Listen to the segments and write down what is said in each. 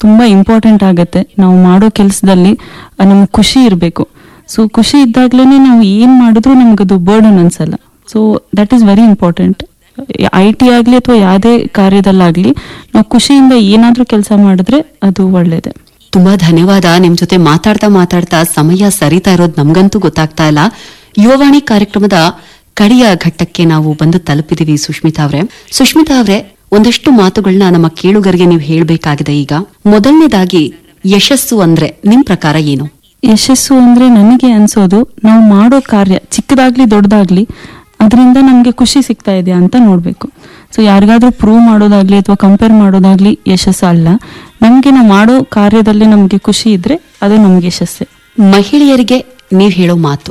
ತುಂಬಾ ಇಂಪಾರ್ಟೆಂಟ್ ಆಗುತ್ತೆ. ನಾವು ಮಾಡೋ ಕೆಲಸದಲ್ಲಿ ನಮ್ಗೆ ಖುಷಿ ಇರಬೇಕು. ಸೊ ಖುಷಿ ಇದ್ದಾಗ್ಲೇನೆ ನಾವು ಏನ್ ಮಾಡಿದ್ರು ನಮ್ಗದು ಬರ್ಡನ್ ಅನ್ಸಲ್ಲ. So that is very important. IT ಆಗ್ಲಿ ಅಥವಾ ಯಾವುದೇ ಕಾರ್ಯದಲ್ಲಾಗ್ಲಿ ನಾವು ಖುಷಿಯಿಂದ ಏನಾದ್ರೂ ಕೆಲಸ ಮಾಡಿದ್ರೆ ಅದು ಒಳ್ಳೇದೆ. ತುಂಬಾ ಧನ್ಯವಾದ. ನಿಮ್ ಜೊತೆ ಮಾತಾಡ್ತಾ ಸಮಯ ಸರಿತಾ ಇರೋದು ನಮ್ಗಂತೂ ಗೊತ್ತಾಗ್ತಾ ಇಲ್ಲ. ಯುವವಾಣಿ ಕಾರ್ಯಕ್ರಮದ ಕಡೆಯ ಘಟ್ಟಕ್ಕೆ ನಾವು ಬಂದು ತಲುಪಿದೀವಿ. ಸುಷ್ಮಿತಾ ಅವರೇ, ಒಂದಷ್ಟು ಮಾತುಗಳನ್ನ ನಮ್ಮ ಕೇಳುಗರಿಗೆ ನೀವು ಹೇಳ್ಬೇಕಾಗಿದೆ. ಈಗ ಮೊದಲನೇದಾಗಿ, ಯಶಸ್ಸು ಅಂದ್ರೆ ನಿಮ್ ಪ್ರಕಾರ ಏನು? ಯಶಸ್ಸು ಅಂದ್ರೆ ನನಗೆ ಅನ್ಸೋದು, ನಾವು ಮಾಡೋ ಕಾರ್ಯ ಚಿಕ್ಕದಾಗ್ಲಿ ದೊಡ್ಡದಾಗ್ಲಿ ಅದರಿಂದ ನಮ್ಗೆ ಖುಷಿ ಸಿಗ್ತಾ ಇದೆಯಾ ಅಂತ ನೋಡ್ಬೇಕು. ಸೊ ಯಾರಿಗಾದ್ರೂ ಪ್ರೂವ್ ಮಾಡೋದಾಗ್ಲಿ ಅಥವಾ ಕಂಪೇರ್ ಮಾಡೋದಾಗ್ಲಿ ಯಶಸ್ಸು ಅಲ್ಲ. ನಮ್ಗೆ ನಾವು ಮಾಡೋ ಕಾರ್ಯದಲ್ಲಿ ನಮ್ಗೆ ಖುಷಿ ಇದ್ರೆ ಅದು ನಮ್ಗೆ ಯಶಸ್ಸೇ. ಮಹಿಳೆಯರಿಗೆ ನೀವ್ ಹೇಳೋ ಮಾತು?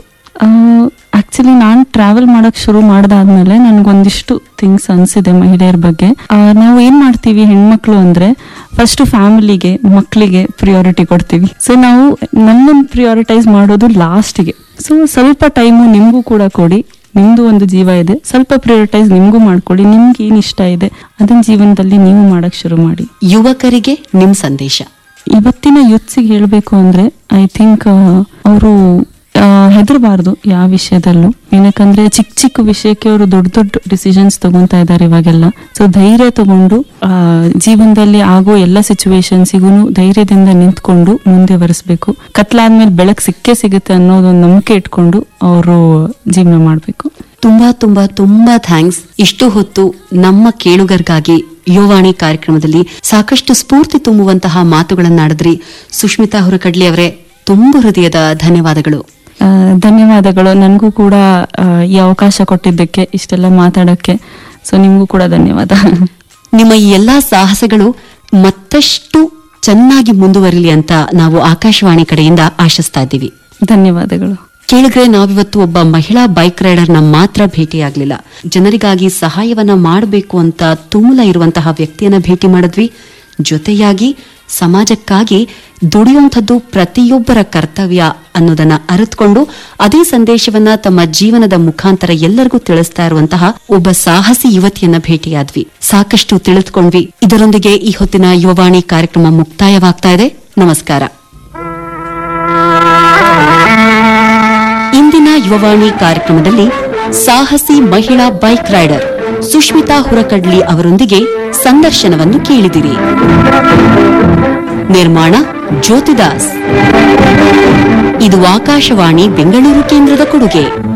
ಆಕ್ಚುಲಿ ನಾನು ಟ್ರಾವೆಲ್ ಮಾಡಕ್ ಶುರು ಮಾಡ್ದಾದ್ಮೇಲೆ ನನ್ಗೊಂದಿಷ್ಟು ಥಿಂಗ್ಸ್ ಅನ್ಸಿದೆ ಮಹಿಳೆಯರ ಬಗ್ಗೆ. ನಾವು ಏನ್ ಮಾಡ್ತೀವಿ ಹೆಣ್ಮಕ್ಳು ಅಂದ್ರೆ, ಫಸ್ಟ್ ಫ್ಯಾಮಿಲಿಗೆ, ಮಕ್ಕಳಿಗೆ ಪ್ರಿಯಾರಿಟಿ ಕೊಡ್ತೀವಿ. ಸೊ ನಾವು ನಮ್ಮನ್ನು ಪ್ರಿಯಾರಿಟೈಸ್ ಮಾಡೋದು ಲಾಸ್ಟ್ಗೆ. ಸೊ ಸ್ವಲ್ಪ ಟೈಮು ನಿಮ್ಗೂ ಕೂಡ ಕೊಡಿ. ನಿಮ್ದು ಒಂದು ಜೀವ ಇದೆ, ಸ್ವಲ್ಪ ಪ್ರಿಯಾರಿಟೈಸ್ ನಿಮ್ಗೂ ಮಾಡ್ಕೊಳ್ಳಿ. ನಿಮ್ಗೆ ಏನ್ ಇಷ್ಟ ಇದೆ ಅದನ್ನ ಜೀವನದಲ್ಲಿ ನೀವು ಮಾಡಕ್ ಶುರು ಮಾಡಿ. ಯುವಕರಿಗೆ ನಿಮ್ ಸಂದೇಶ? ಇವತ್ತಿನ ಯೂತ್ಸಿಗೆ ಹೇಳ್ಬೇಕು ಅಂದ್ರೆ, ಐ ಥಿಂಕ್ ಅವರು ಹೆದರಬಾರ್ದು ಯಾವ ವಿಷಯದಲ್ಲೂ. ಏನಕ್ಕಂದ್ರೆ ಚಿಕ್ಕ ಚಿಕ್ಕ ವಿಷಯಕ್ಕೆ ಅವರು ದೊಡ್ಡ ದೊಡ್ಡ ಡಿಸಿಷನ್ಸ್ ತಗೊಂತಾ ಇದ್ದಾರೆ ಇವಾಗೆಲ್ಲ. ಸೊ ಧೈರ್ಯ ತಗೊಂಡು ಜೀವನದಲ್ಲಿ ಆಗೋ ಎಲ್ಲ ಸಿಚುವೇಶನ್ಸಿಗೂ ಧೈರ್ಯದಿಂದ ನಿಂತ್ಕೊಂಡು ಮುಂದೆ ಬರೆಸ್ಬೇಕು. ಕತ್ಲಾದ್ಮೇಲೆ ಬೆಳಕು ಸಿಕ್ಕೇ ಸಿಗುತ್ತೆ ಅನ್ನೋದೊಂದು ನಂಬಿಕೆ ಇಟ್ಕೊಂಡು ಅವರು ಜೀವನ ಮಾಡ್ಬೇಕು. ತುಂಬಾ ತುಂಬಾ ತುಂಬಾ ಥ್ಯಾಂಕ್ಸ್. ಇಷ್ಟು ಹೊತ್ತು ನಮ್ಮ ಕೇಳುಗರಿಗಾಗಿ ಯುವವಾಣಿ ಕಾರ್ಯಕ್ರಮದಲ್ಲಿ ಸಾಕಷ್ಟು ಸ್ಫೂರ್ತಿ ತುಂಬುವಂತಹ ಮಾತುಗಳನ್ನಾಡಿದ್ರಿ. ಸುಷ್ಮಿತಾ ಹುರಕಡ್ಲಿ ಅವರೇ, ತುಂಬ ಹೃದಯದ ಧನ್ಯವಾದಗಳು. ಧನ್ಯವಾದಗಳು. ನನಗೂ ಕೂಡ ಈ ಅವಕಾಶ ಕೊಟ್ಟಿದ್ದಕ್ಕೆ, ಇಷ್ಟೆಲ್ಲ ಮಾತಾಡಕ್ಕೆ. ಸೊ ನಿಮಗೂ ಕೂಡ ಧನ್ಯವಾದ. ನಿಮ್ಮ ಈ ಎಲ್ಲಾ ಸಾಹಸಗಳು ಮತ್ತಷ್ಟು ಚೆನ್ನಾಗಿ ಮುಂದುವರಿಲಿ ಅಂತ ನಾವು ಆಕಾಶವಾಣಿ ಕಡೆಯಿಂದ ಆಶಿಸ್ತಾ ಇದ್ದೀವಿ. ಧನ್ಯವಾದಗಳು. ಕೇಳಿದ್ರೆ, ನಾವಿವತ್ತು ಒಬ್ಬ ಮಹಿಳಾ ಬೈಕ್ ರೈಡರ್ನ ಮಾತ್ರ ಭೇಟಿಯಾಗ್ಲಿಲ್ಲ, ಜನರಿಗಾಗಿ ಸಹಾಯವನ್ನ ಮಾಡಬೇಕು ಅಂತ ತುಮುಲ ಇರುವಂತಹ ವ್ಯಕ್ತಿಯನ್ನ ಭೇಟಿ ಮಾಡಿದ್ವಿ. ಜೊತೆಯಾಗಿ ಸಮಾಜಕ್ಕಾಗಿ ದುಡಿಯುವಂಥದ್ದು ಪ್ರತಿಯೊಬ್ಬರ ಕರ್ತವ್ಯ ಅನ್ನೋದನ್ನ ಅರಿತುಕೊಂಡು ಅದೇ ಸಂದೇಶವನ್ನ ತಮ್ಮ ಜೀವನದ ಮುಖಾಂತರ ಎಲ್ಲರಿಗೂ ತಿಳಿಸ್ತಾ ಇರುವಂತಹ ಒಬ್ಬ ಸಾಹಸಿ ಯುವತಿಯನ್ನ ಭೇಟಿಯಾದ್ವಿ. ಸಾಕಷ್ಟು ತಿಳಿದುಕೊಂಡ್ವಿ. ಇದರೊಂದಿಗೆ ಈ ಹೊತ್ತಿನ ಯುವವಾಣಿ ಕಾರ್ಯಕ್ರಮ ಮುಕ್ತಾಯವಾಗ್ತಾ ಇದೆ. ನಮಸ್ಕಾರ. ಇಂದಿನ ಯುವವಾಣಿ ಕಾರ್ಯಕ್ರಮದಲ್ಲಿ ಸಾಹಸಿ ಮಹಿಳಾ ಬೈಕ್ ರೈಡರ್ ಸುಷ್ಮಿತಾ ಹುರಕಡ್ಲಿ ಅವರೊಂದಿಗೆ ಸಂದರ್ಶನವನ್ನು ಕೇಳಿದಿರಿ. ನಿರ್ಮಾಣ ಜ್ಯೋತಿದಾಸ್. ಇದು ಆಕಾಶವಾಣಿ ಬೆಂಗಳೂರು ಕೇಂದ್ರದ ಕೊಡುಗೆ.